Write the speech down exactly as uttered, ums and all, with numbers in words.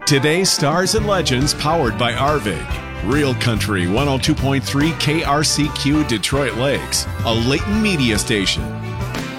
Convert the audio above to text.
Today's Stars and Legends powered by Arvig. Real Country one oh two point three K R C Q Detroit Lakes, a Layton media station.